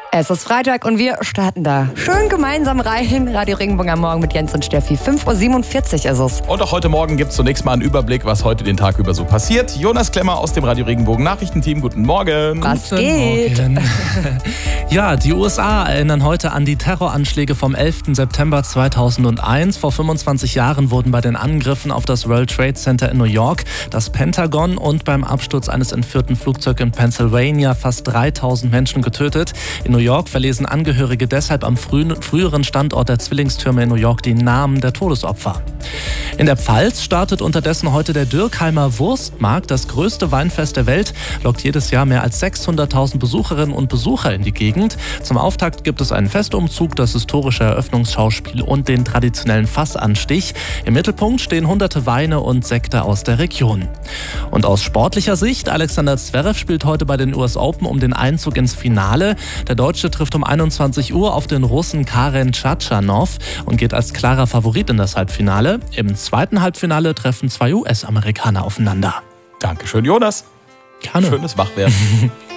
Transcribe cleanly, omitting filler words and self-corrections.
Es ist Freitag und wir starten da schön gemeinsam rein. Radio Regenbogen am Morgen mit Jens und Steffi. 5:47 Uhr ist es. Und auch heute Morgen gibt es zunächst mal einen Überblick, was heute den Tag über so passiert. Jonas Klemmer aus dem Radio Regenbogen Nachrichtenteam. Guten Morgen. Was geht? Morgen. Ja, die USA erinnern heute an die Terroranschläge vom 11. September 2001. Vor 25 Jahren wurden bei den Angriffen auf das World Trade Center in New York, das Pentagon und beim Absturz eines entführten Flugzeugs in Pennsylvania fast 3000 Menschen getötet. In New York verlesen Angehörige deshalb am früheren Standort der Zwillingstürme in New York die Namen der Todesopfer. In der Pfalz startet unterdessen heute der Dürkheimer Wurstmarkt. Das größte Weinfest der Welt lockt jedes Jahr mehr als 600.000 Besucherinnen und Besucher in die Gegend. Zum Auftakt gibt es einen Festumzug, das historische Eröffnungsschauspiel und den traditionellen Fassanstich. Im Mittelpunkt stehen hunderte Weine und Sekte aus der Region. Und aus sportlicher Sicht, Alexander Zverev spielt heute bei den US Open um den Einzug ins Finale. Der Deutsche trifft um 21 Uhr auf den Russen Karen Khachanov und geht als klarer Favorit in das Halbfinale. Im zweiten Halbfinale treffen zwei US-Amerikaner aufeinander. Dankeschön, Jonas. Gerne. Schönes Wachwerden.